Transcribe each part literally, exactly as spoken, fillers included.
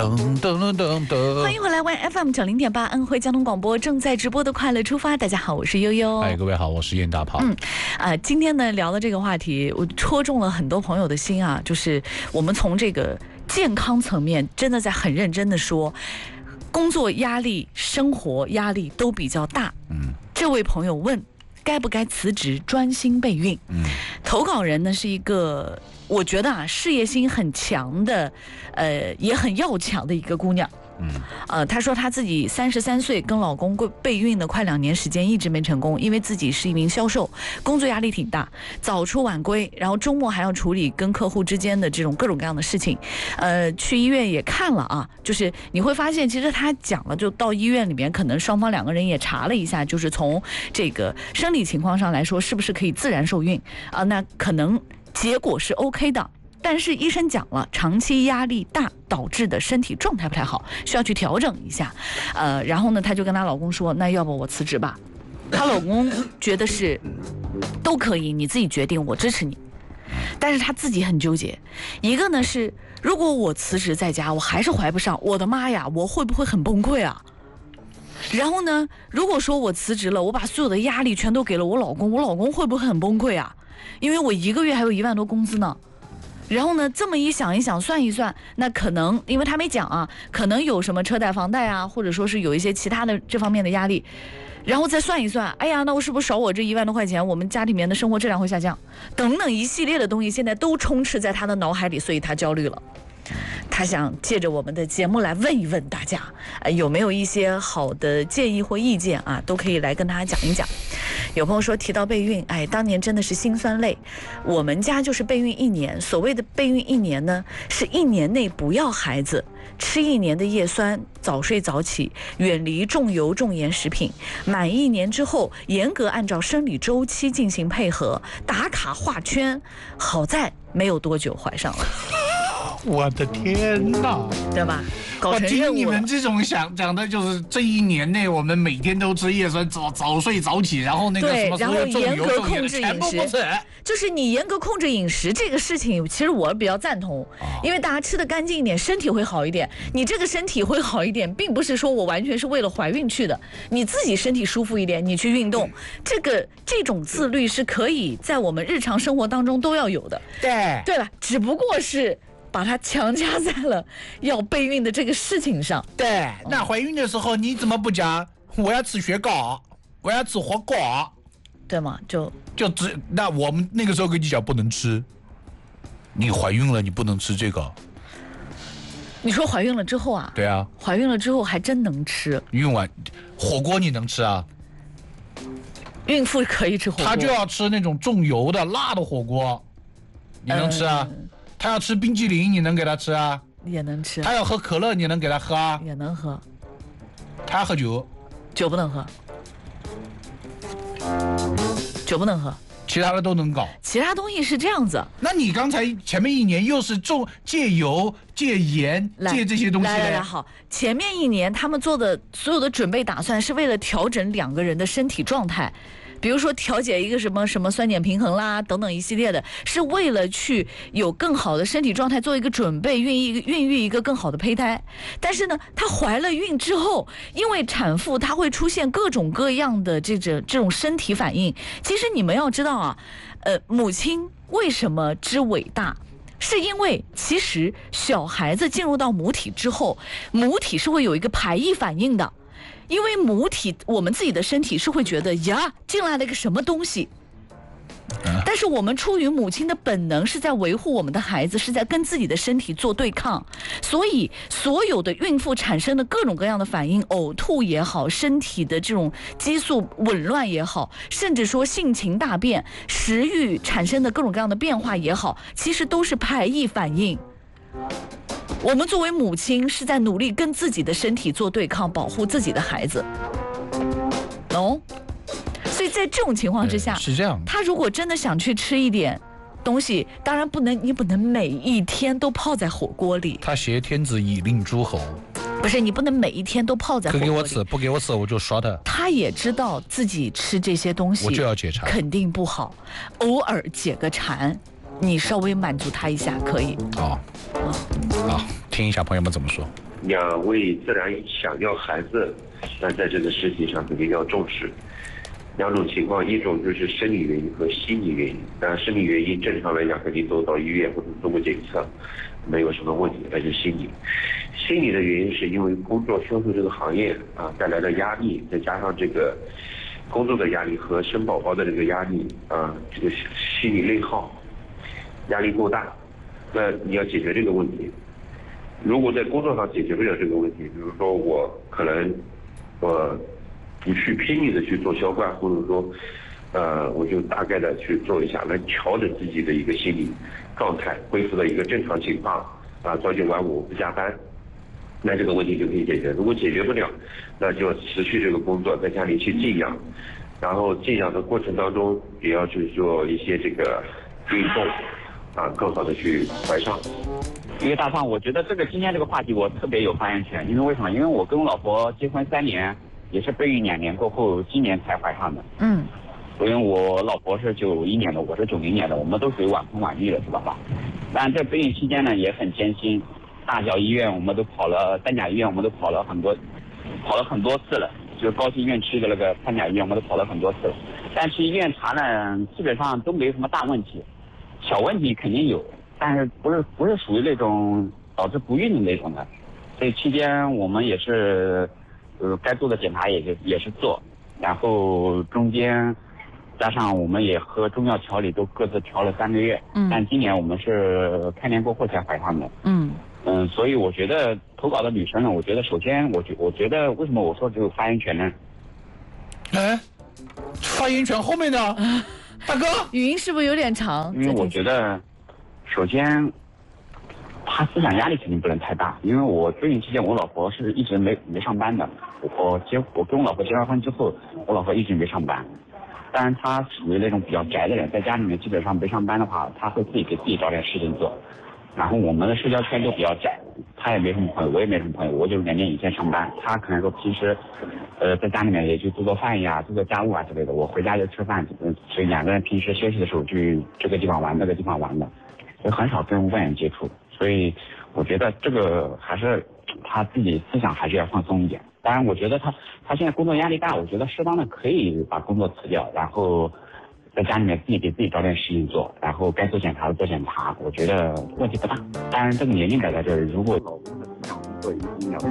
噔噔噔噔， 欢迎回来 ，One F M 九零点八，安徽交通广播正在直播的快乐出发。大家好，我是悠悠。 哎，各位好，我是燕大炮。 嗯，啊、呃，今天呢聊的这个话题，我戳中了很多朋友的心啊，就是我们从这个健康层面，真的在很认真的说，工作压力、生活压力都比较大。嗯，这位朋友问，该不该辞职专心备孕？嗯，投稿人呢是一个。我觉得啊，事业心很强的，呃，也很要强的一个姑娘。嗯，呃，她说她自己三十三岁，跟老公备孕了快两年时间，一直没成功，因为自己是一名销售，工作压力挺大，早出晚归，然后周末还要处理跟客户之间的这种各种各样的事情。呃，去医院也看了啊，就是你会发现，其实她讲了，就到医院里面，可能双方两个人也查了一下，就是从这个生理情况上来说，是不是可以自然受孕啊？那可能。结果是 OK 的，但是医生讲了，长期压力大导致的身体状态不太好，需要去调整一下。呃，然后呢，她就跟她老公说：“那要不我辞职吧？”她老公觉得是都可以，你自己决定，我支持你。但是她自己很纠结，一个呢是，如果我辞职在家，我还是怀不上，我的妈呀，我会不会很崩溃啊？然后呢，如果说我辞职了，我把所有的压力全都给了我老公，我老公会不会很崩溃啊？因为我一个月还有一万多工资呢，然后呢，这么一想一想，算一算，那可能因为他没讲啊，可能有什么车贷、房贷啊，或者说是有一些其他的这方面的压力，然后再算一算，哎呀，那我是不是少我这一万多块钱，我们家里面的生活质量会下降，等等一系列的东西，现在都充斥在他的脑海里，所以他焦虑了。他想借着我们的节目来问一问大家，呃，有没有一些好的建议或意见啊，都可以来跟他讲一讲。有朋友说提到备孕，哎，当年真的是心酸泪。我们家就是备孕一年，所谓的备孕一年呢，是一年内不要孩子，吃一年的叶酸，早睡早起，远离重油重盐食品。满一年之后，严格按照生理周期进行配合，打卡画圈。好在没有多久怀上了。 我的天哪， 对吧？ 我听你们这种想讲的，就是这一年内我们每天都吃叶酸，早早睡早起，然后那个什么所有重油重盐全部不吃。 就是你严格控制饮食这个事情，其实我比较赞同，因为大家吃得干净一点，身体会好一点。你这个身体会好一点，并不是说我完全是为了怀孕去的，你自己身体舒服一点，你去运动，这个这种自律是可以在我们日常生活当中都要有的， 对对吧？只不过是。把它强加在了要备孕的这个事情上。 对，那怀孕的时候你怎么不讲我要吃雪糕，我要吃火锅， 对吗？就就只那我们那个时候跟你讲不能吃，你怀孕了你不能吃这个。 你说怀孕了之后啊？ 对啊， 怀孕了之后还真能吃。 孕完火锅你能吃啊？ 孕妇可以吃火锅， 她就要吃那种重油的辣的火锅，你能吃啊？嗯，他要吃冰淇淋，你能给他吃啊？ 也能吃。 他要喝可乐，你能给他喝啊？ 也能喝。 他要喝酒， 酒不能喝，酒不能喝， 其他的都能搞。 其他东西是这样子。 那你刚才前面一年又是重戒油、戒盐、戒这些东西来来来，好，前面一年他们做的所有的准备打算是为了调整两个人的身体状态。比如说调节一个什么什么酸碱平衡啦，等等一系列的，是为了去有更好的身体状态做一个准备，孕育孕育一个更好的胚胎。但是呢，她怀了孕之后，因为产妇她会出现各种各样的这种这种身体反应。其实你们要知道啊，呃，母亲为什么之伟大？是因为其实小孩子进入到母体之后，母体是会有一个排异反应的。因为母体，我们自己的身体是会觉得呀，进来了一个什么东西，但是我们出于母亲的本能，是在维护我们的孩子，是在跟自己的身体做对抗，所以所有的孕妇产生的各种各样的反应，呕吐也好，身体的这种激素紊乱也好，甚至说性情大变、食欲产生的各种各样的变化也好，其实都是排异反应。我们作为母亲是在努力跟自己的身体做对抗，保护自己的孩子，懂？所以在这种情况之下， 是这样。 他如果真的想去吃一点东西，当然不能，你不能每一天都泡在火锅里。 他挟天子以令诸侯。 不是，你不能每一天都泡在火锅里。 可给我吃，不给我吃我就刷他。 他也知道自己吃这些东西， 我就要解馋， 肯定不好。偶尔解个馋，你稍微满足他一下可以。 哦，好，听一下朋友们怎么说。 两位自然想要孩子，但在这个事情上肯定要重视。两种情况，一种就是生理原因和心理原因。当然，生理原因正常来讲肯定都到医院或者做过检测，没有什么问题。但是心理，心理的原因是因为工作销售这个行业啊带来的压力，再加上这个工作的压力和生宝宝的这个压力啊，这个心理内耗，压力够大。那你要解决这个问题。如果在工作上解决不了这个问题，比如说我可能我不去拼命的去做销冠，或者说呃我就大概的去做一下，来调整自己的一个心理状态，恢复到一个正常情况啊，朝九晚五不加班，那这个问题就可以解决。如果解决不了，那就持续这个工作，在家里去静养，然后静养的过程当中也要去做一些这个运动啊，更好的去怀上。 因为大胖，我觉得这个今天这个话题我特别有发言权，因为为什么？因为我跟我老婆结婚三年，也是备孕两年过后，今年才怀上的。 嗯。 因为我老婆是九一年的，我是九零年的，我们都属于晚婚晚育了，知道吧？但这备孕期间呢也很艰辛，大小医院我们都跑了，三甲医院我们都跑了很多，跑了很多次了。就是高新医院去的那个三甲医院，我们都跑了很多次了。但去医院查呢，基本上都没什么大问题，小问题肯定有。但是不是不是属于那种导致不孕的那种的，所以期间我们也是，呃，该做的检查也是也是做，然后中间加上我们也喝中药调理，都各自调了三个月。嗯。但今年我们是开年过后才怀上的。嗯。嗯，所以我觉得投稿的女生呢，我觉得首先我觉我觉得为什么我说只有发言权呢？ 哎，发言权后面呢？大哥， 语音是不是有点长？ 因为我觉得。首先，他思想压力肯定不能太大，因为我备孕期间，我老婆是一直没没上班的。我结我跟我老婆结完婚之后，我老婆一直没上班。当然，她属于那种比较宅的人，在家里面基本上没上班的话，她会自己给自己找点事情做。然后我们的社交圈都比较窄，她也没什么朋友，我也没什么朋友，我就两点以前上班。她可能说平时，呃，在家里面也就做做饭呀、做做家务啊之类的。我回家就吃饭，所以两个人平时休息的时候就这个地方玩，那个地方玩的。也很少跟外人接触，所以我觉得这个还是他自己思想还是要放松一点。当然，我觉得他他现在工作压力大，我觉得适当的可以把工作辞掉，然后在家里面自己给自己找点事情做，然后该做检查的做检查，我觉得问题不大。当然，这个年龄摆在这儿，如果老公的思想做一定要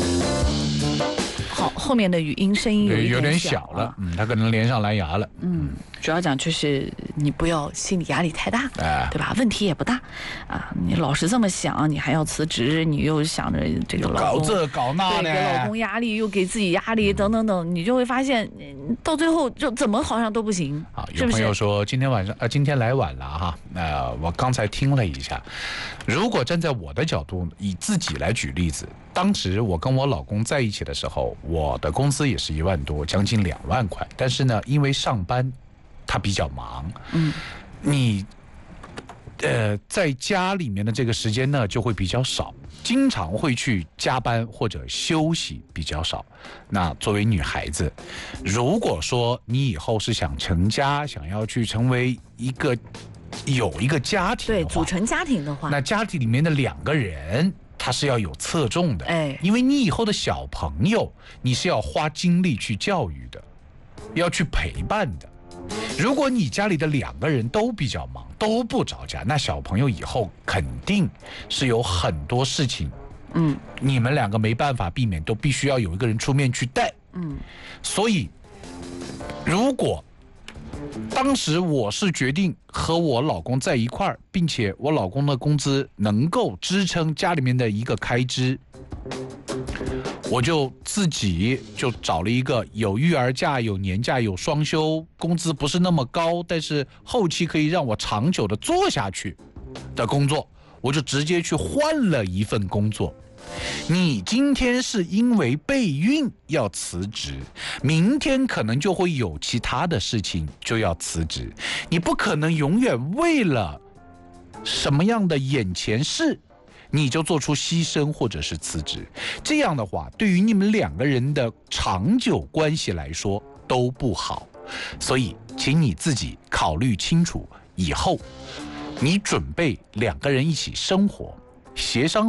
好，后面的语音声音有一点有点小小了，嗯，他可能连上蓝牙了。 嗯，主要讲就是你不要心理压力太大， 哎， 对吧？问题也不大，啊，你老是这么想，你还要辞职，你又想着这个老公搞这搞那呢， 对，给老公压力，又给自己压力，等等等，你就会发现，到最后就怎么好像都不行。 好，有朋友说今天晚上呃今天来晚了哈，呃，我刚才听了一下，如果站在我的角度，以自己来举例子，当时我跟我老公在一起的时候，我的工资也是一万多，将近两万块，但是呢，因为上班他比较忙，嗯，你呃在家里面的这个时间呢就会比较少，经常会去加班或者休息比较少。那作为女孩子，如果说你以后是想成家，想要去成为一个有一个家庭的话， 对，组成家庭的话， 那家庭里面的两个人他是要有侧重的，哎，因为你以后的小朋友你是要花精力去教育的，要去陪伴的。如果你家里的两个人都比较忙，都不着家，那小朋友以后肯定是有很多事情，嗯，你们两个没办法避免，都必须要有一个人出面去带，嗯，所以如果当时我是决定和我老公在一块儿，并且我老公的工资能够支撑家里面的一个开支，我就自己就找了一个有育儿假、有年假、有双休，工资不是那么高，但是后期可以让我长久的做下去的工作，我就直接去换了一份工作。你今天是因为备孕要辞职，明天可能就会有其他的事情就要辞职，你不可能永远为了什么样的眼前事你就做出牺牲或者是辞职，这样的话对于你们两个人的长久关系来说都不好。所以请你自己考虑清楚，以后你准备两个人一起生活，协商好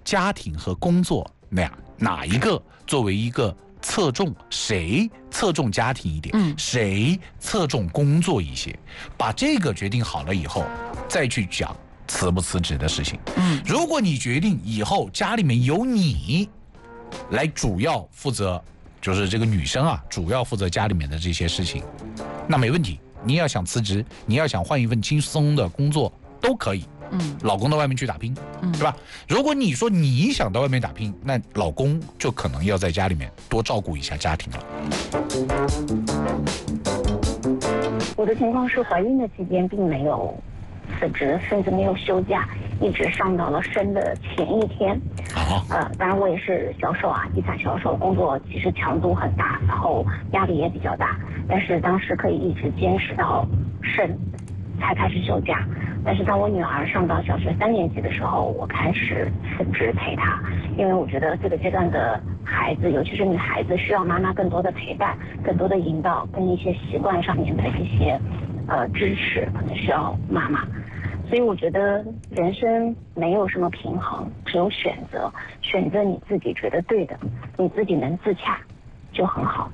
家庭和工作哪哪一个作为一个侧重，谁侧重家庭一点，嗯，谁侧重工作一些，把这个决定好了以后，再去讲辞不辞职的事情。嗯，如果你决定以后家里面由你来主要负责，就是这个女生啊，主要负责家里面的这些事情，那没问题。你要想辞职，你要想换一份轻松的工作，都可以。嗯，老公到外面去打拼，嗯，是吧？如果你说你想到外面打拼，那老公就可能要在家里面多照顾一下家庭了。 我的情况是怀孕的期间并没有辞职，甚至没有休假，一直上到了生的前一天。好，呃，当然我也是销售啊，地产销售，工作其实强度很大，然后压力也比较大，但是当时可以一直坚持到生才开始休假。但是当我女儿上到小学三年级的时候，我开始辞职陪她，因为我觉得这个阶段的孩子，尤其是女孩子，需要妈妈更多的陪伴，更多的引导，跟一些习惯上面的一些呃支持，可能需要妈妈。所以我觉得人生没有什么平衡，只有选择，选择你自己觉得对的，你自己能自洽就很好。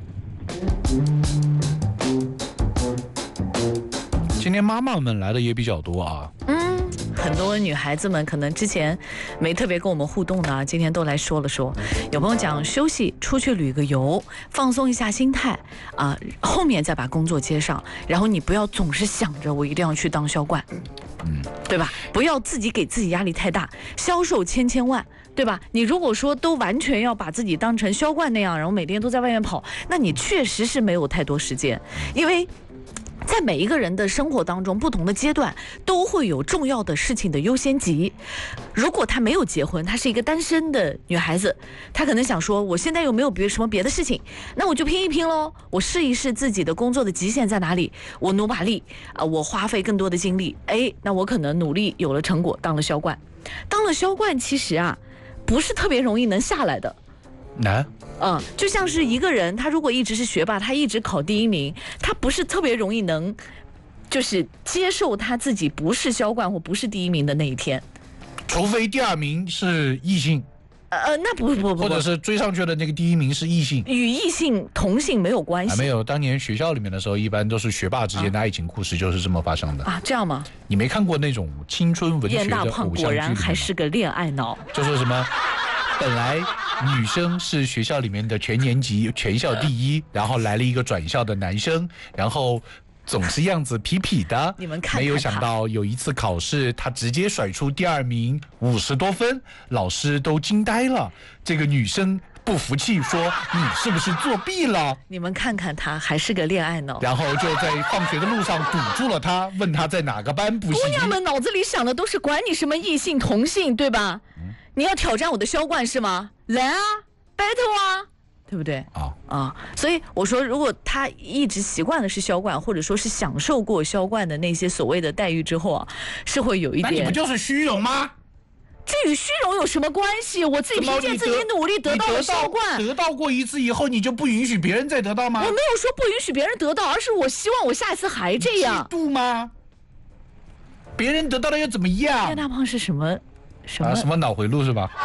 今天妈妈们来的也比较多啊， 嗯，很多女孩子们可能之前没特别跟我们互动的，今天都来说了说。有朋友讲休息，出去旅个游，放松一下心态啊，后面再把工作接上。然后你不要总是想着我一定要去当销冠，嗯，对吧？不要自己给自己压力太大，销售千千万。对吧？你如果说都完全要把自己当成销冠那样，然后每天都在外面跑，那你确实是没有太多时间，因为在每一个人的生活当中，不同的阶段都会有重要的事情的优先级。如果她没有结婚，她是一个单身的女孩子，她可能想说，我现在又没有别什么别的事情，那我就拼一拼喽，我试一试自己的工作的极限在哪里，我努把力啊、呃，我花费更多的精力，哎，那我可能努力有了成果，当了销冠，当了销冠，其实啊，不是特别容易能下来的。 难。 嗯，就像是一个人，他如果一直是学霸，他一直考第一名，他不是特别容易能，就是接受他自己不是销冠或不是第一名的那一天， 除非第二名是异性。 呃，那不不不， 或者是追上去的那个第一名是异性， 与异性同性没有关系。 啊、没有，当年学校里面的时候，一般都是学霸之间的爱情故事就是这么发生的啊。这样吗？ 你没看过那种青春文学的偶像剧？燕大胖果然还是个恋爱脑， 就是什么，本来女生是学校里面的全年级全校第一，然后来了一个转校的男生，然后总是样子痞痞的， 你们看看， 没有想到有一次考试，他直接甩出第二名，五十多分，老师都惊呆了。这个女生不服气说：“你是不是作弊了？” 你们看看他还是个恋爱脑， 然后就在放学的路上堵住了他，问他在哪个班补习。 姑娘们脑子里想的都是管你什么异性同性，对吧？嗯、你要挑战我的销冠是吗？来啊 ，battle 啊！对不对啊啊？所以我说，如果他一直习惯的是销冠，或者说是享受过销冠的那些所谓的待遇之后啊，是会有一点。 那你不就是虚荣吗？ 这与虚荣有什么关系？我自己凭借自己努力得到了销冠， 得到过一次以后，你就不允许别人再得到吗？ 我没有说不允许别人得到，而是我希望我下一次还这样。 嫉妒吗？别人得到了又怎么样？ 叶大胖是什么什么、 啊、什么脑回路是吧？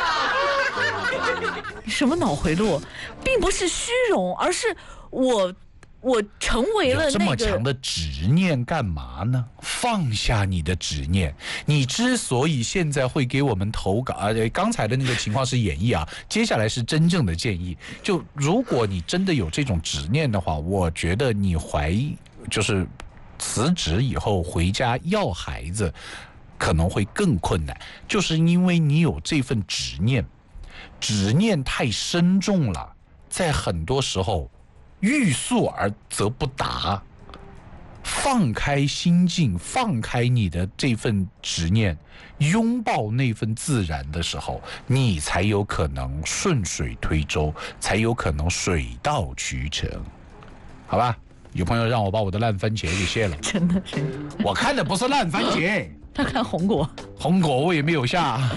什么脑回路，并不是虚荣，而是我我成为了那个有这么强的执念干嘛呢？放下你的执念。你之所以现在会给我们投稿啊，刚才的那个情况是演绎啊，接下来是真正的建议。就如果你真的有这种执念的话，我觉得你怀就是辞职以后回家要孩子可能会更困难，就是因为你有这份执念。执念太深重了，在很多时候欲速而则不达。放开心境，放开你的这份执念，拥抱那份自然的时候，你才有可能顺水推舟，才有可能水到渠成。好吧，有朋友让我把我的烂番茄给卸了， 真的是， 我看的不是烂番茄， 他看红果， 红果我也没有下。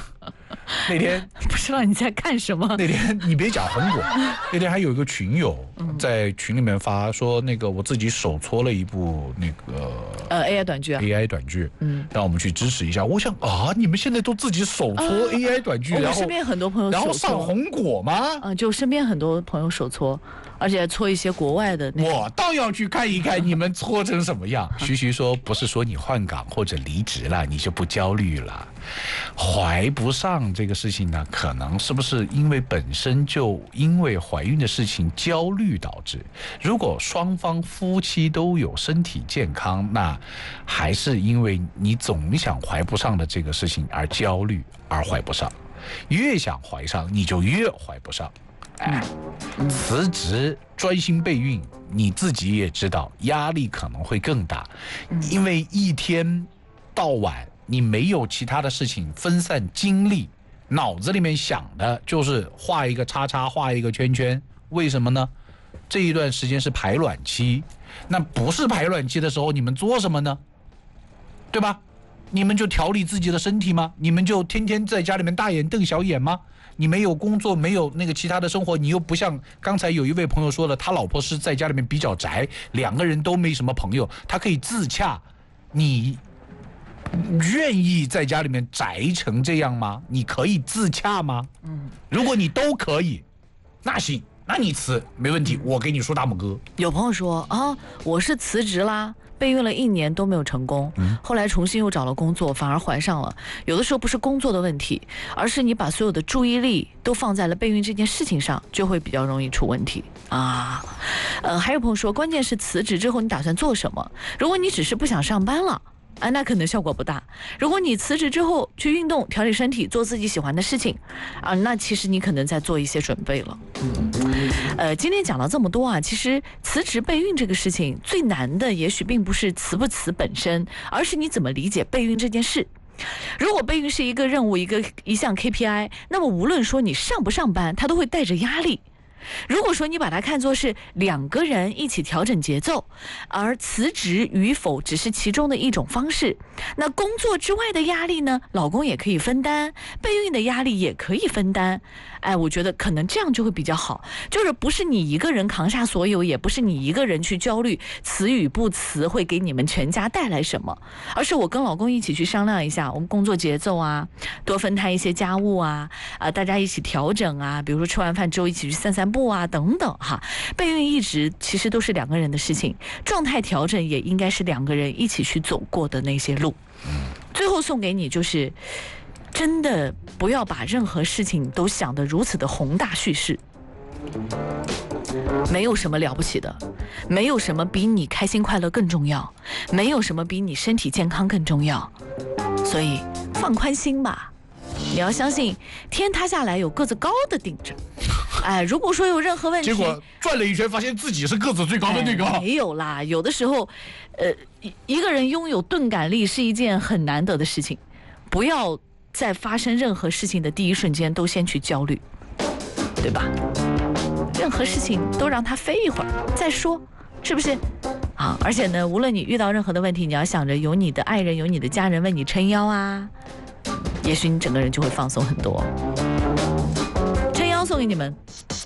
那天不知道你在看什么。 那天你别讲红果，那天还有一个群友在群里面发说，那个我自己手搓了一部那个呃 A I 短剧啊 ，A I 短剧，嗯，让我们去支持一下。我想啊，你们现在都自己手搓 A I 短剧，然后我身边很多朋友然后上红果吗？ 嗯，就身边很多朋友手搓，而且搓一些国外的。 我倒要去看一看你们搓成什么样。徐徐说，不是说你换岗或者离职了，你就不焦虑了。怀不上这个事情呢，可能是不是因为本身就因为怀孕的事情焦虑导致？如果双方夫妻都有身体健康，那还是因为你总想怀不上的这个事情而焦虑而怀不上，越想怀上你就越怀不上。哎，辞职专心备孕，你自己也知道压力可能会更大，因为一天到晚你没有其他的事情分散精力，脑子里面想的就是画一个叉叉，画一个圈圈。为什么呢？这一段时间是排卵期，那不是排卵期的时候，你们做什么呢？对吧？你们就调理自己的身体吗？你们就天天在家里面大眼瞪小眼吗？你没有工作，没有那个其他的生活，你又不像刚才有一位朋友说的，他老婆是在家里面比较宅，两个人都没什么朋友，他可以自洽。你愿意在家里面宅成这样吗？你可以自洽吗？嗯，如果你都可以，那行，那你辞没问题，我给你竖大拇哥。 有朋友说啊，我是辞职啦，备孕了一年都没有成功，嗯，后来重新又找了工作，反而怀上了。有的时候不是工作的问题，而是你把所有的注意力都放在了备孕这件事情上，就会比较容易出问题啊。呃，还有朋友说，关键是辞职之后你打算做什么？如果你只是不想上班了，啊，那可能效果不大。如果你辞职之后去运动、调理身体、做自己喜欢的事情，啊，那其实你可能在做一些准备了。嗯，呃，今天讲了这么多啊，其实辞职备孕这个事情最难的，也许并不是辞不辞本身，而是你怎么理解备孕这件事。如果备孕是一个任务，一个一项 K P I， 那么无论说你上不上班，它都会带着压力。如果说你把它看作是两个人一起调整节奏，而辞职与否只是其中的一种方式，那工作之外的压力呢，老公也可以分担，备孕的压力也可以分担。哎，我觉得可能这样就会比较好，就是不是你一个人扛下所有，也不是你一个人去焦虑辞与不辞会给你们全家带来什么，而是我跟老公一起去商量一下，我们工作节奏啊，多分摊一些家务啊，啊，大家一起调整啊，比如说吃完饭之后一起去散散步啊，等等哈。备孕一直其实都是两个人的事情，状态调整也应该是两个人一起去走过的那些路。最后送给你就是，真的不要把任何事情都想得如此的宏大叙事，没有什么了不起的，没有什么比你开心快乐更重要，没有什么比你身体健康更重要，所以放宽心吧。你要相信天塌下来有个子高的顶着。哎，如果说有任何问题， 结果转了一圈发现自己是个子最高的那个、 哎、没有啦。有的时候呃，一个人拥有钝感力是一件很难得的事情，不要在发生任何事情的第一瞬间都先去焦虑，对吧？任何事情都让它飞一会儿再说，是不是？好，而且呢，无论你遇到任何的问题，你要想着有你的爱人，有你的家人为你撑腰啊，也许你整个人就会放松很多。撑腰送给你们。